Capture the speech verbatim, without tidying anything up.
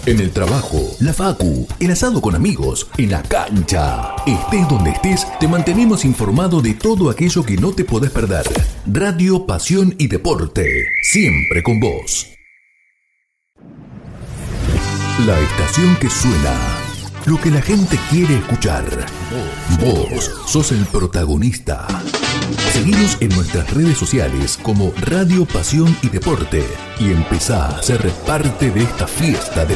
En el trabajo, la facu, el asado con amigos, en la cancha. Estés donde estés, te mantenemos informado de todo aquello que no te podés perder. Radio, pasión y deporte, siempre con vos. La estación que suena, lo que la gente quiere escuchar. Vos sos el protagonista. Seguinos en nuestras redes sociales como Radio, Pasión y Deporte y empezá a ser parte de esta fiesta de